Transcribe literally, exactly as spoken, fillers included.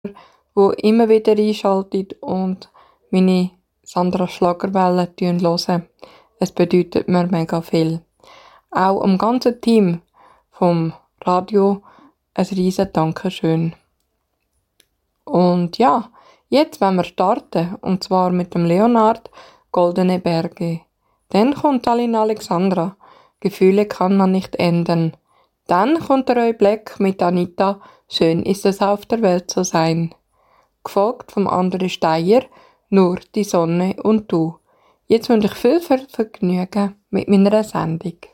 wo immer wieder einschaltet und meine Sandra Schlagerwelle hören. Es bedeutet mir mega viel. Auch am ganzen Team vom Radio ein riesen Dankeschön. Und ja, jetzt wollen wir starten, und zwar mit dem Leonard Goldene Berge. Dann kommt Alina Alexandra, Gefühle kann man nicht ändern. Dann kommt der Roy Black mit Anita, Schön ist es auf der Welt zu sein. Gefolgt vom André Steyer, Nur die Sonne und du. Jetzt wünsche ich viel Vergnügen mit meiner Sendung.